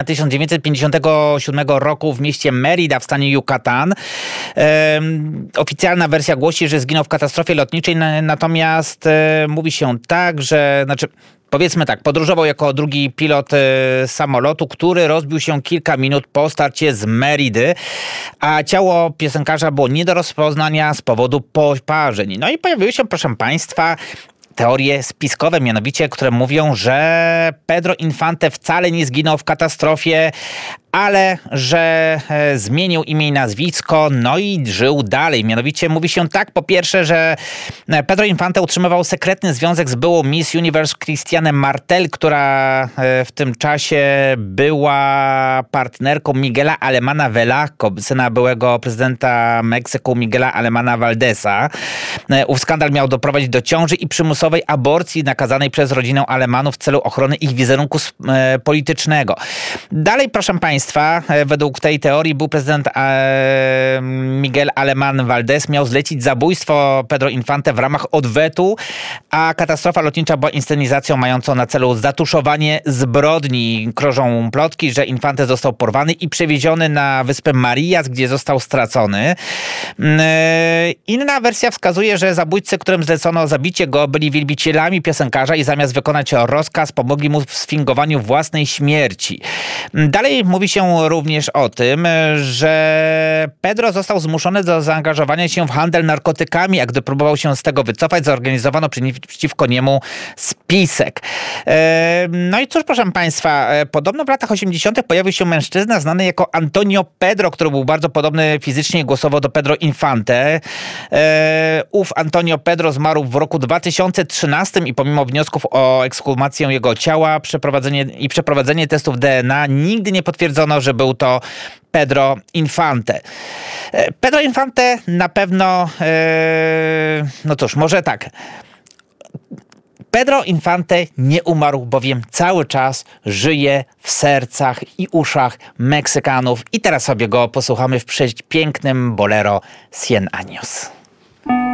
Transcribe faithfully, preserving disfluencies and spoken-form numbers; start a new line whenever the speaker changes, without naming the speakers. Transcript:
tysiąc dziewięćset pięćdziesiątego siódmego roku w mieście Mérida w stanie Yucatán. Oficjalna wersja głosi, że zginął w katastrofie lotniczej, natomiast mówi się tak, że... Znaczy, powiedzmy tak, podróżował jako drugi pilot y, samolotu, który rozbił się kilka minut po starcie z Meridy, a ciało piosenkarza było nie do rozpoznania z powodu poparzeń. No i pojawiły się, proszę państwa, teorie spiskowe, mianowicie, które mówią, że Pedro Infante wcale nie zginął w katastrofie, ale że e, zmienił imię i nazwisko, no i żył dalej. Mianowicie mówi się tak, po pierwsze, że Pedro Infante utrzymywał sekretny związek z byłą Miss Universe Christianem Martel, która e, w tym czasie była partnerką Miguela Alemana Velasco, syna byłego prezydenta Meksyku Miguela Alemana Valdesa. E, ów skandal miał doprowadzić do ciąży i przymusowej aborcji nakazanej przez rodzinę Alemanów w celu ochrony ich wizerunku e, politycznego. Dalej, proszę państwa, według tej teorii był prezydent e, Miguel Alemán Valdés miał zlecić zabójstwo Pedro Infante w ramach odwetu, a katastrofa lotnicza była inscenizacją mającą na celu zatuszowanie zbrodni. Krążą plotki, że Infante został porwany i przewieziony na wyspę Marias, gdzie został stracony. E, inna wersja wskazuje, że zabójcy, którym zlecono zabicie go, byli wielbicielami piosenkarza i zamiast wykonać rozkaz, pomogli mu w sfingowaniu własnej śmierci. Dalej mówi się również o tym, że Pedro został zmuszony do zaangażowania się w handel narkotykami, a gdy próbował się z tego wycofać, zorganizowano przeciwko niemu spisek. No i cóż, proszę państwa, podobno w latach osiemdziesiątych pojawił się mężczyzna znany jako Antonio Pedro, który był bardzo podobny fizycznie i głosowo do Pedro Infante. Ów Antonio Pedro zmarł w roku dwa tysiące trzynastym i pomimo wniosków o ekshumację jego ciała przeprowadzenie i przeprowadzenie testów D N A nigdy nie potwierdzono, że był to Pedro Infante. Pedro Infante na pewno, e, no cóż, może tak. Pedro Infante nie umarł, bowiem cały czas żyje w sercach i uszach Meksykanów. I teraz sobie go posłuchamy w przepięknym bolero Cien Años.